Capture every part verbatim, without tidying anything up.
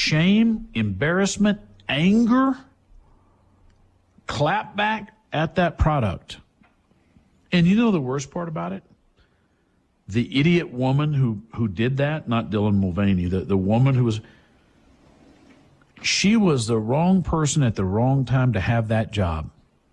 shame, embarrassment, anger, clap back at that product. And you know the worst part about it? The idiot woman who, who did that, not Dylan Mulvaney, the, the woman who was, she was the wrong person at the wrong time to have that job.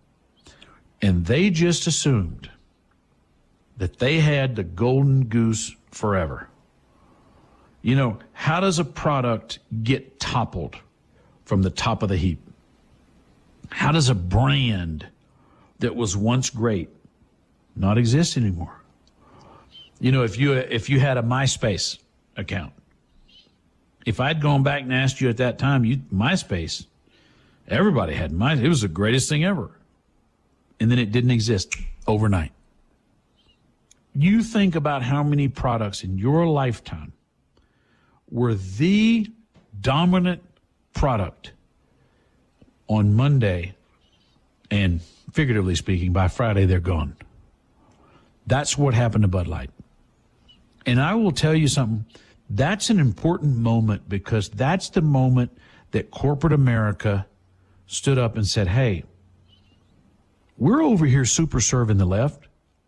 And they just assumed that they had the golden goose forever. You know, how does a product get toppled from the top of the heap? How does a brand that was once great not exist anymore? You know, if you if you had a MySpace account, if I'd gone back and asked you at that time, you MySpace, everybody had MySpace. It was the greatest thing ever. And then it didn't exist overnight. You think about how many products in your lifetime were the dominant product on Monday, and figuratively speaking, by Friday, they're gone. That's what happened to Bud Light. And I will tell you something, that's an important moment, because that's the moment that corporate America stood up and said, hey, we're over here super serving the left.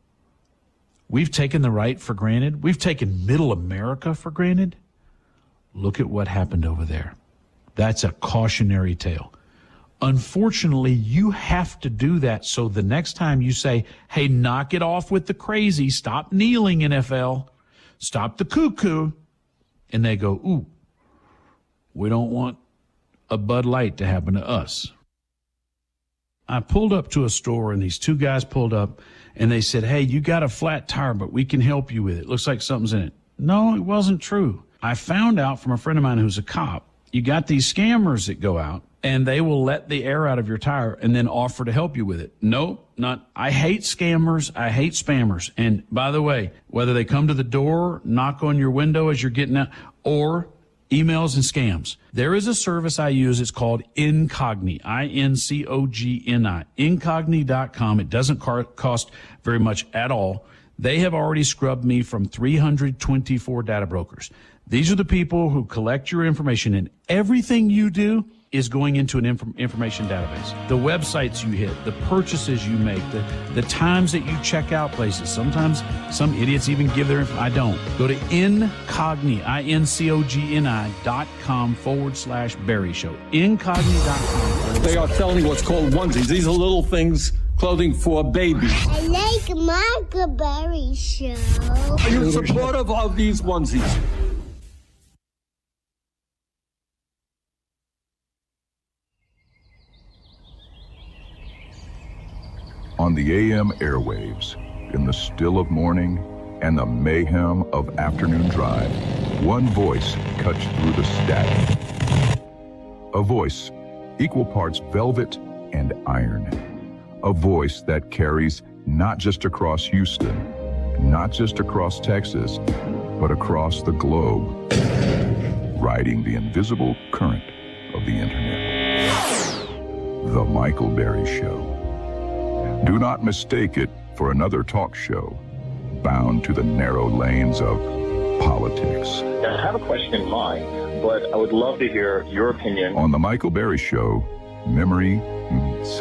We've taken the right for granted. We've taken middle America for granted. Look at what happened over there. That's a cautionary tale. Unfortunately, you have to do that, so the next time you say, hey, knock it off with the crazy, stop kneeling, N F L, stop the cuckoo, and they go, ooh, we don't want a Bud Light to happen to us. I pulled up to a store, and these two guys pulled up, and they said, hey, you got a flat tire, but we can help you with it. Looks like something's in it. No, it wasn't true. I found out from a friend of mine who's a cop, you got these scammers that go out, and they will let the air out of your tire and then offer to help you with it. No, not. I hate scammers. I hate spammers. And by the way, whether they come to the door, knock on your window as you're getting out, or emails and scams, there is a service I use. It's called Incogni, I N C O G N I, incogni dot com. It doesn't car- cost very much at all. They have already scrubbed me from three hundred twenty-four data brokers. These are the people who collect your information, and everything you do is going into an inf- information database. The websites you hit, the purchases you make, the, the times that you check out places. Sometimes some idiots even give their info. I don't. Go to Incogni, I N C O G N I dot com forward slash Barry Show. Incogni dot com. They are selling what's called onesies. These are little things, clothing for babies. I like Michael Barry Show. Are you supportive of these onesies? On the A M airwaves, in the still of morning and the mayhem of afternoon drive, one voice cuts through the static. A voice, equal parts velvet and iron. A voice that carries not just across Houston, not just across Texas, but across the globe, riding the invisible current of the internet. The Michael Barry Show. Do not mistake it for another talk show bound to the narrow lanes of politics. I have a question in mind, but I would love to hear your opinion. On the Michael Barry Show, memory meets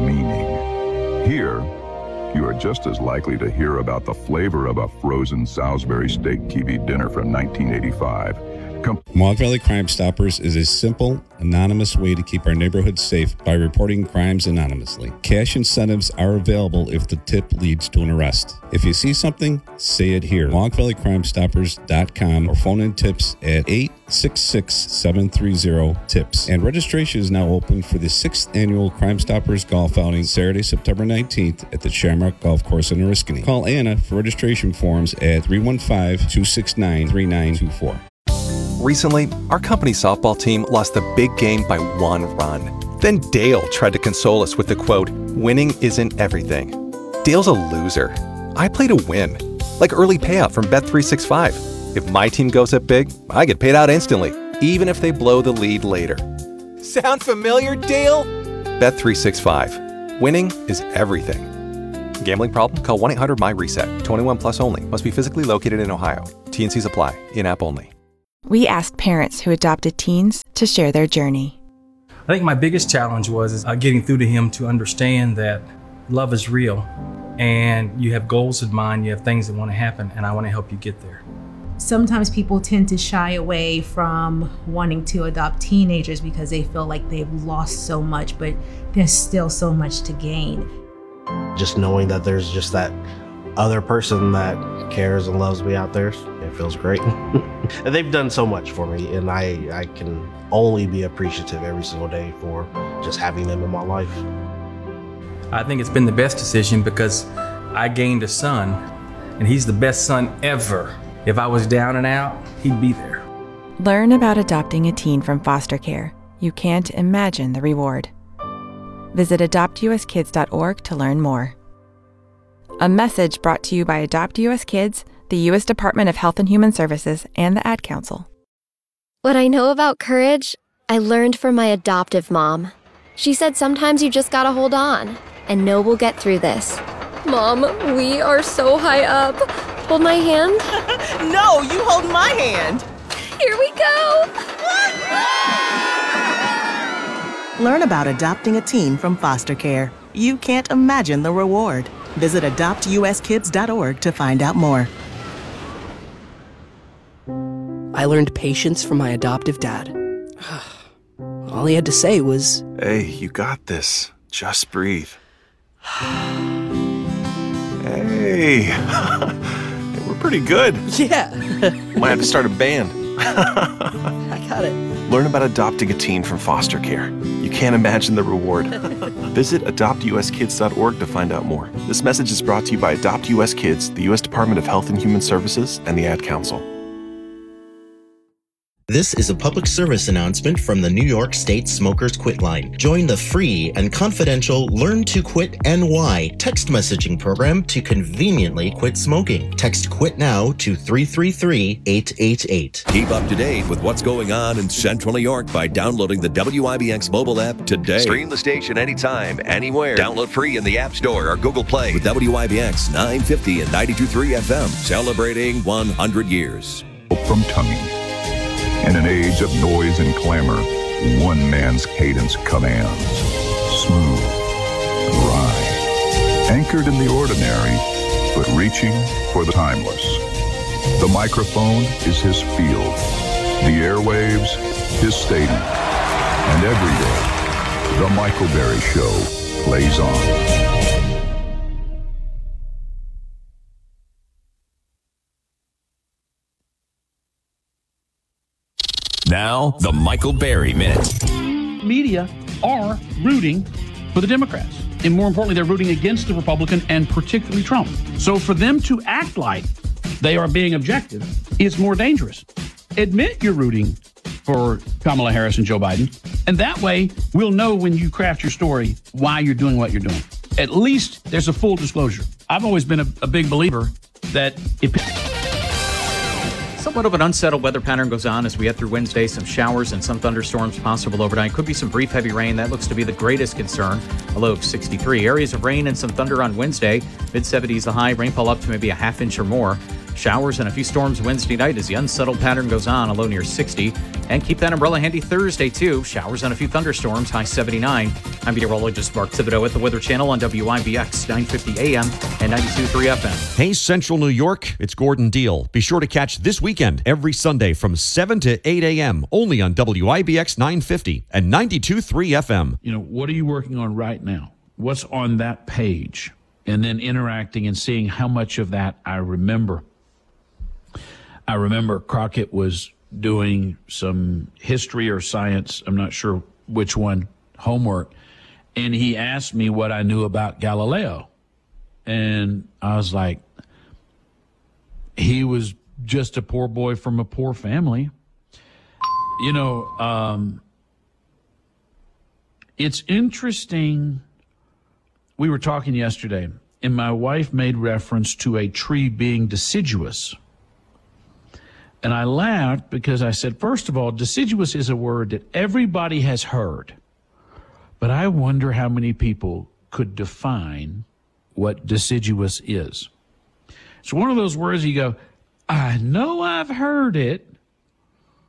meaning. Here, you are just as likely to hear about the flavor of a frozen Salisbury steak kiwi dinner from nineteen eighty-five. Com- Mohawk Valley Crime Stoppers is a simple, anonymous way to keep our neighborhood safe by reporting crimes anonymously. Cash incentives are available if the tip leads to an arrest. If you see something, say it here. Mohawk Valley Crime Stoppers dot com or phone in tips at eight six six, seven three zero, TIPS. And registration is now open for the sixth annual Crime Stoppers Golf Outing, Saturday, September nineteenth at the Shamrock Golf Course in Oriskany. Call Anna for registration forms at three one five, two six nine, three nine two four. Recently, our company softball team lost the big game by one run. Then Dale tried to console us with the quote, "Winning isn't everything." Dale's a loser. I play to win, like early payout from Bet three sixty-five. If my team goes up big, I get paid out instantly, even if they blow the lead later. Sound familiar, Dale? Bet three sixty-five. Winning is everything. Gambling problem? Call one eight hundred M Y RESET. twenty-one plus only. Must be physically located in Ohio. T N Cs apply. In-app only. We asked parents who adopted teens to share their journey. I think my biggest challenge was is, uh, getting through to him to understand that love is real and you have goals in mind, you have things that want to happen, and I want to help you get there. Sometimes people tend to shy away from wanting to adopt teenagers because they feel like they've lost so much, but there's still so much to gain. Just knowing that there's just that other person that cares and loves me out there, it feels great. And they've done so much for me, and I, I can only be appreciative every single day for just having them in my life. I think it's been the best decision because I gained a son, and he's the best son ever. If I was down and out, he'd be there. Learn about adopting a teen from foster care. You can't imagine the reward. Visit adopt u s kids dot org to learn more. A message brought to you by Adopt U S Kids, the U S Department of Health and Human Services, and the Ad Council. What I know about courage, I learned from my adoptive mom. She said sometimes you just gotta hold on and know we'll get through this. Mom, we are so high up. Hold my hand. No, you hold my hand. Here we go. Learn about adopting a teen from foster care. You can't imagine the reward. Visit adopt u s kids dot org to find out more. I learned patience from my adoptive dad. All he had to say was, "Hey, you got this. Just breathe." Hey, we're pretty good. Yeah. Might have to start a band. I got it. Learn about adopting a teen from foster care. You can't imagine the reward. Visit adopt u s kids dot org to find out more. This message is brought to you by Adopt U S Kids, the U S Department of Health and Human Services, and the Ad Council. This is a public service announcement from the New York State Smokers Quit Line. Join the free and confidential Learn to Quit N Y text messaging program to conveniently quit smoking. Text QUIT NOW to three three three, eight eight eight. Keep up to date with what's going on in Central New York by downloading the W I B X mobile app today. Stream the station anytime, anywhere. Download free in the App Store or Google Play with W I B X nine fifty and ninety-two point three F M, celebrating one hundred years. From tonguing. In an age of noise and clamor, one man's cadence commands. Smooth, dry, anchored in the ordinary, but reaching for the timeless. The microphone is his field, the airwaves, his stadium. And every day, The Michael Berry Show plays on. Now, the Michael Berry Minute. Media are rooting for the Democrats. And more importantly, they're rooting against the Republican and particularly Trump. So for them to act like they are being objective is more dangerous. Admit you're rooting for Kamala Harris and Joe Biden. And that way, we'll know when you craft your story why you're doing what you're doing. At least there's a full disclosure. I've always been a, a big believer that if... Somewhat of an unsettled weather pattern goes on as we head through Wednesday. Some showers and some thunderstorms possible overnight. Could be some brief heavy rain. That looks to be the greatest concern. A low of sixty-three. Areas of rain and some thunder on Wednesday. mid seventies the high. Rainfall up to maybe a half inch or more. Showers and a few storms Wednesday night as the unsettled pattern goes on. A low near sixty. And keep that umbrella handy Thursday, too. Showers and a few thunderstorms. High seventy-nine. I'm meteorologist Mark Thibodeau at the Weather Channel on W I B X nine fifty A M and ninety-two point three F M. Hey, Central New York, it's Gordon Deal. Be sure to catch This Weekend every Sunday from seven to eight A M only on W I B X nine fifty and ninety-two point three F M. You know, what are you working on right now? What's on that page? And then interacting and seeing how much of that I remember. I remember Crockett was doing some history or science, I'm not sure which one, homework, and he asked me what I knew about Galileo. And I was like, he was just a poor boy from a poor family. You know, um, it's interesting. We were talking yesterday, and my wife made reference to a tree being deciduous. And I laughed because I said, first of all, deciduous is a word that everybody has heard. But I wonder how many people could define what deciduous is. It's one of those words you go, I know I've heard it,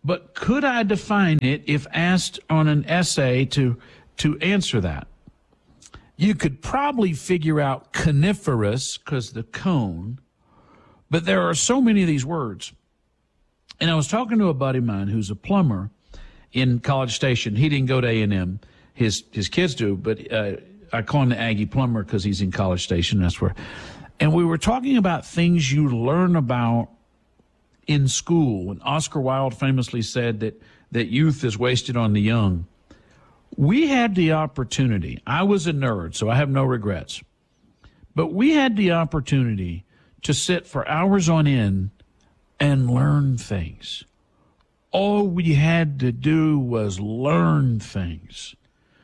But could I define it if asked on an essay to, to answer that? You could probably figure out coniferous, because the cone, but there are so many of these words. And I was talking to a buddy of mine who's a plumber in College Station. He didn't go to A and M. His his kids do, but uh, I call him the Aggie plumber because he's in College Station. That's where. And we were talking about things you learn about in school. And Oscar Wilde famously said that, that youth is wasted on the young. We had the opportunity. I was a nerd, so I have no regrets. But we had the opportunity to sit for hours on end and learn things. All we had to do was learn things.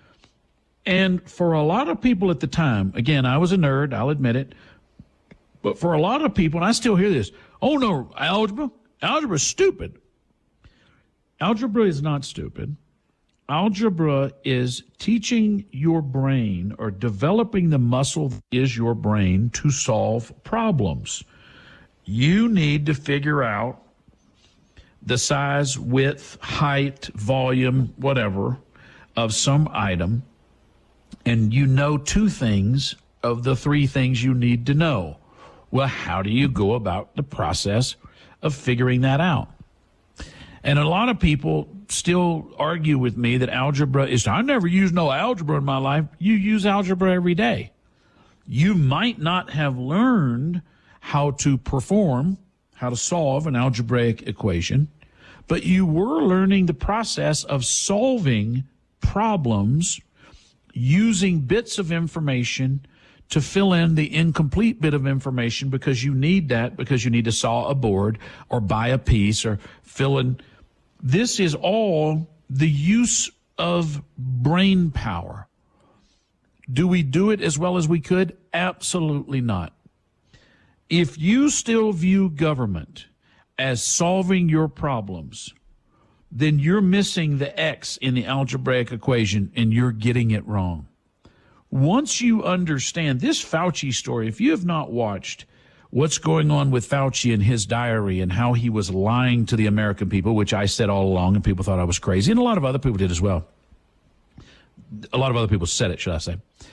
And for a lot of people at the time, again, I was a nerd, I'll admit it, but for a lot of people, and I still hear this, oh no, algebra? Algebra is stupid. Algebra is not stupid. Algebra is teaching your brain or developing the muscle that is your brain to solve problems. You need to figure out the size, width, height, volume, whatever, of some item, and you know two things of the three things you need to know. Well, how do you go about the process of figuring that out? And a lot of people still argue with me that algebra is, I never used no algebra in my life. You use algebra every day. You might not have learned how to perform, how to solve an algebraic equation, but you were learning the process of solving problems using bits of information to fill in the incomplete bit of information because you need that, because you need to saw a board or buy a piece or fill in. This is all the use of brain power. Do we do it as well as we could? Absolutely not. If you still view government as solving your problems, then you're missing the X in the algebraic equation and you're getting it wrong. Once you understand this Fauci story, if you have not watched what's going on with Fauci and his diary and how he was lying to the American people, which I said all along and people thought I was crazy, and a lot of other people did as well. A lot of other people said it, should I say.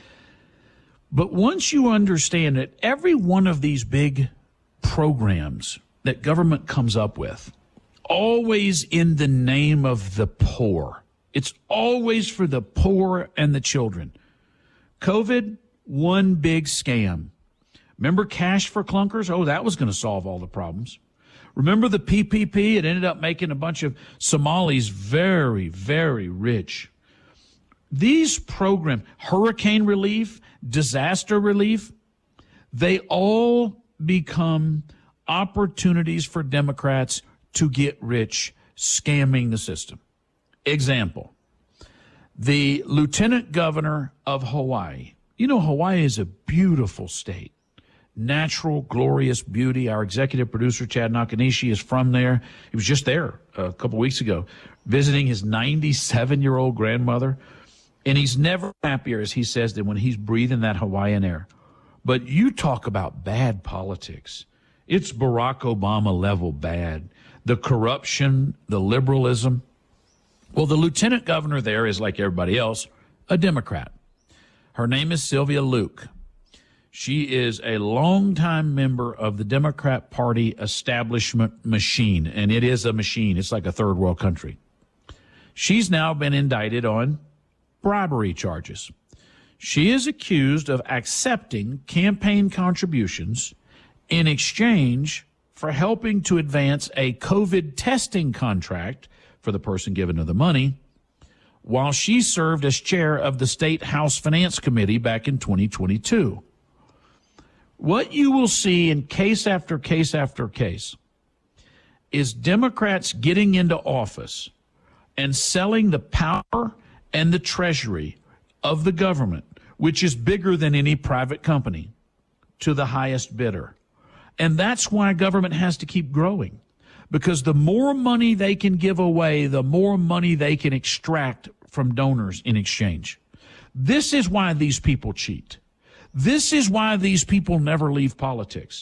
But once you understand that every one of these big programs that government comes up with, always in the name of the poor. It's always for the poor and the children. COVID, one big scam. Remember cash for clunkers? Oh, that was going to solve all the problems. Remember the P P P? It ended up making a bunch of Somalis very, very rich. These programs, hurricane relief, disaster relief, they all become opportunities for Democrats to get rich scamming the system. Example, the lieutenant governor of Hawaii. You know, Hawaii is a beautiful state. Natural, glorious beauty. Our executive producer, Chad Nakanishi, is from there. He was just there a couple weeks ago, visiting his ninety-seven-year-old grandmother. And he's never happier, as he says, than when he's breathing that Hawaiian air. But you talk about bad politics. It's Barack Obama level bad. The corruption, the liberalism. Well, the lieutenant governor there is, like everybody else, a Democrat. Her name is Sylvia Luke. She is a longtime member of the Democrat Party establishment machine, and it is a machine. It's like a third world country. She's now been indicted on bribery charges. She is accused of accepting campaign contributions in exchange for helping to advance a COVID testing contract for the person given her the money, while she served as chair of the State House Finance Committee back in twenty twenty-two. What you will see in case after case after case is Democrats getting into office and selling the power and the treasury of the government, which is bigger than any private company, to the highest bidder. And that's why government has to keep growing, because the more money they can give away, the more money they can extract from donors in exchange. This is why these people cheat. This is why these people never leave politics.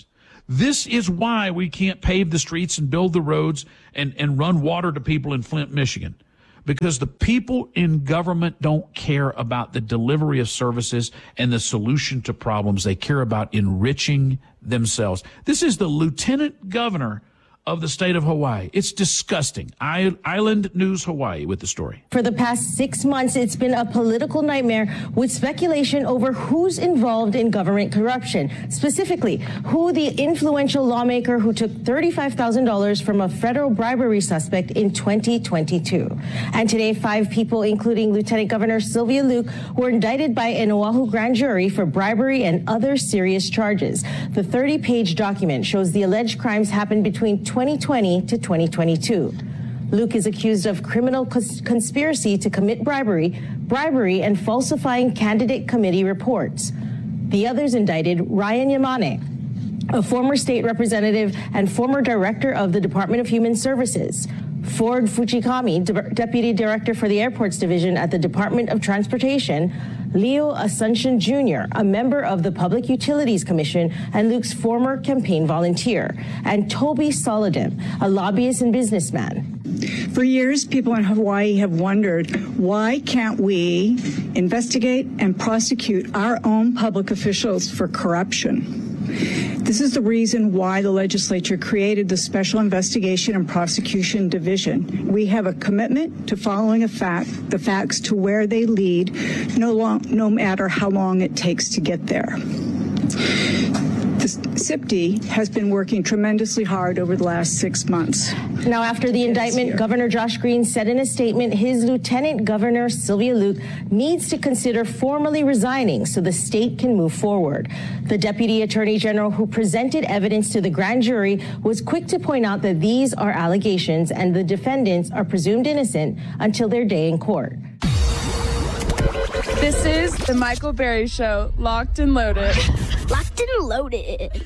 This is why we can't pave the streets and build the roads and, and run water to people in Flint, Michigan. Because the people in government don't care about the delivery of services and the solution to problems. They care about enriching themselves. This is the lieutenant governor of the state of Hawaii. It's disgusting. I, Island News Hawaii with the story. For the past six months, it's been a political nightmare with speculation over who's involved in government corruption. Specifically, who the influential lawmaker who took thirty-five thousand dollars from a federal bribery suspect in twenty twenty-two. And today, five people, including Lieutenant Governor Sylvia Luke, were indicted by an Oahu grand jury for bribery and other serious charges. The thirty-page document shows the alleged crimes happened between twenty twenty to twenty twenty-two. Luke is accused of criminal cons- conspiracy to commit bribery, bribery, and falsifying candidate committee reports. The others indicted Ryan Yamane, a former state representative and former director of the Department of Human Services, Ford Fujikami, De- Deputy Director for the Airports Division at the Department of Transportation, Leo Asuncion Junior, a member of the Public Utilities Commission and Luke's former campaign volunteer, and Toby Solodem, a lobbyist and businessman. For years, people in Hawaii have wondered, why can't we investigate and prosecute our own public officials for corruption? This is the reason why the legislature created the Special Investigation and Prosecution Division. We have a commitment to following a fact, the facts to where they lead, no, long, no matter how long it takes to get there. The S I P D has been working tremendously hard over the last six months. Now, after the indictment, Governor Josh Green said in a statement his Lieutenant Governor Sylvia Luke needs to consider formally resigning so the state can move forward. The Deputy Attorney General who presented evidence to the grand jury was quick to point out that these are allegations and the defendants are presumed innocent until their day in court. This is the Michael Berry Show, locked and loaded. Locked and loaded.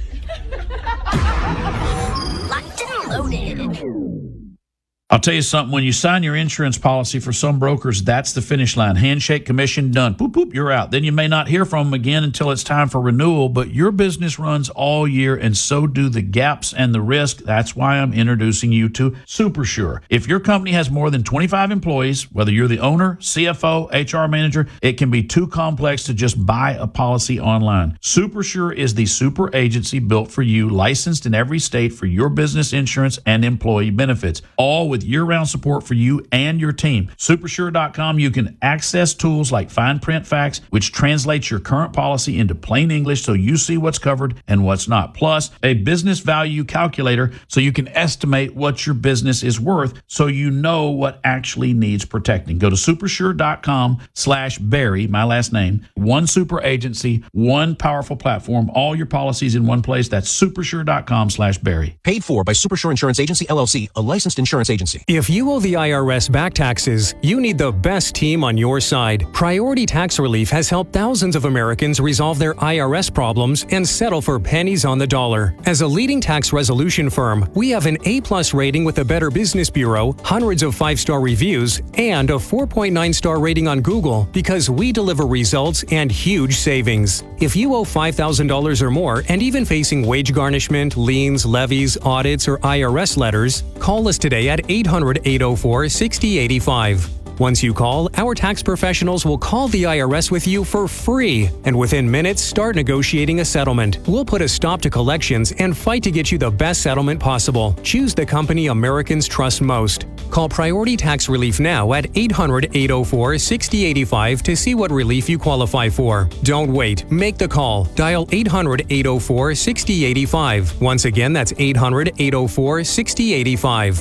Locked and loaded. I'll tell you something, when you sign your insurance policy for some brokers, that's the finish line. Handshake, commission, done. Boop, boop, you're out. Then you may not hear from them again until it's time for renewal, but your business runs all year, and so do the gaps and the risk. That's why I'm introducing you to SuperSure. If your company has more than twenty-five employees, whether you're the owner, C F O, H R manager, it can be too complex to just buy a policy online. SuperSure is the super agency built for you, licensed in every state for your business insurance and employee benefits, all with year-round support for you and your team. Supersure dot com, you can access tools like fine print facts, which translates your current policy into plain English so you see what's covered and what's not. Plus, a business value calculator so you can estimate what your business is worth so you know what actually needs protecting. Go to supersure dot com slash Barry, my last name, one super agency, one powerful platform, all your policies in one place. That's supersure dot com slash Barry. Paid for by Supersure Insurance Agency, L L C, a licensed insurance agency. If you owe the I R S back taxes, you need the best team on your side. Priority Tax Relief has helped thousands of Americans resolve their I R S problems and settle for pennies on the dollar. As a leading tax resolution firm, we have an A-plus rating with the Better Business Bureau, hundreds of five-star reviews, and a four point nine star rating on Google because we deliver results and huge savings. If you owe five thousand dollars or more and even facing wage garnishment, liens, levies, audits, or I R S letters, call us today at eight hundred, eight oh four, six oh eight five. Once you call, our tax professionals will call the I R S with you for free, and within minutes, start negotiating a settlement. We'll put a stop to collections and fight to get you the best settlement possible. Choose the company Americans trust most. Call Priority Tax Relief now at eight hundred, eight oh four, six oh eight five to see what relief you qualify for. Don't wait. Make the call. Dial eight hundred, eight oh four, six oh eight five. Once again, that's eight hundred, eight oh four, six oh eight five.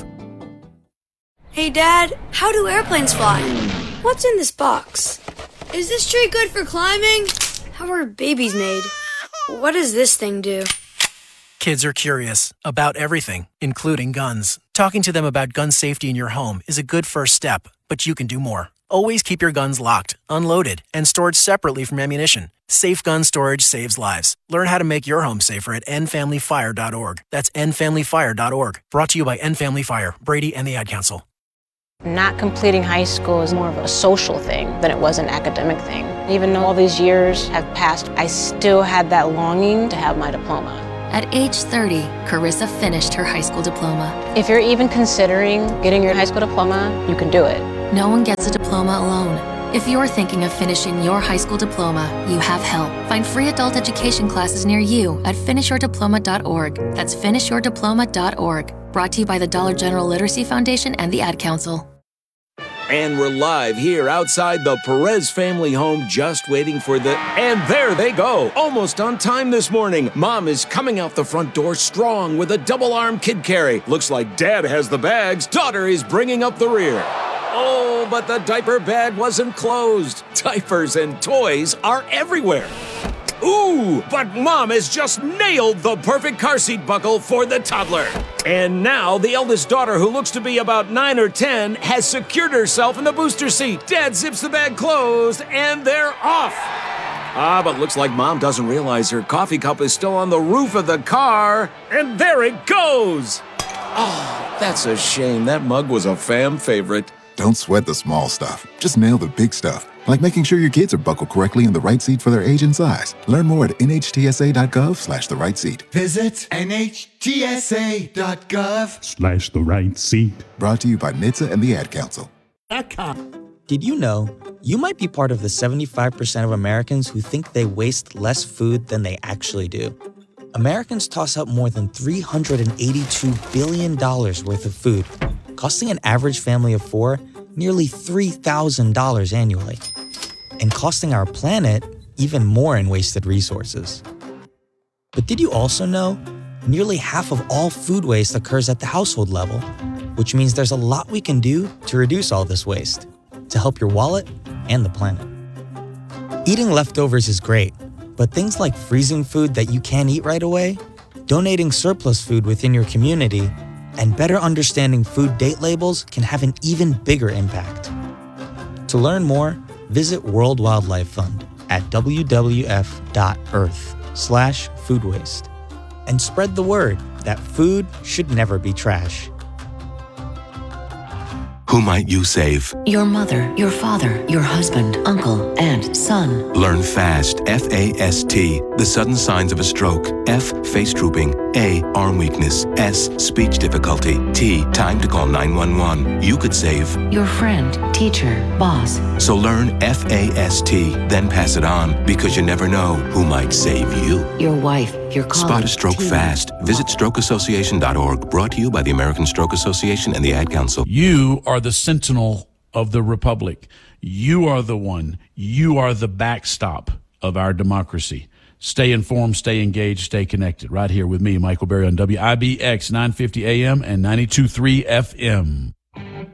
Hey Dad, how do airplanes fly? What's in this box? Is this tree good for climbing? How are babies made? What does this thing do? Kids are curious about everything, including guns. Talking to them about gun safety in your home is a good first step, but you can do more. Always keep your guns locked, unloaded, and stored separately from ammunition. Safe gun storage saves lives. Learn how to make your home safer at end family fire dot org. That's end family fire dot org. Brought to you by End Family Fire, Brady, and the Ad Council. Not completing high school is more of a social thing than it was an academic thing. Even though all these years have passed, I still had that longing to have my diploma. At age thirty, Carissa finished her high school diploma. If you're even considering getting your high school diploma, you can do it. No one gets a diploma alone. If you're thinking of finishing your high school diploma, you have help. Find free adult education classes near you at finish your diploma dot org. That's finish your diploma dot org. Brought to you by the Dollar General Literacy Foundation and the Ad Council. And we're live here outside the Perez family home, just waiting for the... And there they go! Almost on time this morning. Mom is coming out the front door strong with a double-arm kid carry. Looks like Dad has the bags. Daughter is bringing up the rear. Oh, but the diaper bag wasn't closed. Diapers and toys are everywhere. Ooh, but Mom has just nailed the perfect car seat buckle for the toddler. And now the eldest daughter, who looks to be about nine or ten, has secured herself in the booster seat. Dad zips the bag closed, and they're off. Ah, but looks like Mom doesn't realize her coffee cup is still on the roof of the car. And there it goes. Oh, that's a shame. That mug was a fam favorite. Don't sweat the small stuff. Just nail the big stuff, like making sure your kids are buckled correctly in the right seat for their age and size. Learn more at N H T S A dot gov slash the right seat. Visit N H T S A dot gov Slash the right seat. Brought to you by N H T S A and the Ad Council. Did you know you might be part of the seventy-five percent of Americans who think they waste less food than they actually do? Americans toss out more than three hundred eighty-two billion dollars worth of food, costing an average family of four nearly three thousand dollars annually, and costing our planet even more in wasted resources. But did you also know nearly half of all food waste occurs at the household level, which means there's a lot we can do to reduce all this waste, to help your wallet and the planet. Eating leftovers is great, but things like freezing food that you can't eat right away, donating surplus food within your community, and better understanding food date labels can have an even bigger impact. To learn more, visit World Wildlife Fund at w w f dot earth slash food waste and spread the word that food should never be trash. Who might you save? Your mother, your father, your husband, uncle, aunt, son. Learn FAST, F A S T, the sudden signs of a stroke. F, face drooping. A, arm weakness. S, speech difficulty. T, time to call nine one one. You could save your friend, teacher, boss. So learn F A S T, then pass it on, because you never know who might save you. Your wife, your colleague. Spot a stroke team. Fast. Visit stroke association dot org. Brought to you by the American Stroke Association and the Ad Council. You are the sentinel of the republic. You are the one. You are the backstop of our democracy. Stay informed, stay engaged, stay connected. Right here with me, Michael Berry, on W I B X nine fifty A M and ninety-two point three F M.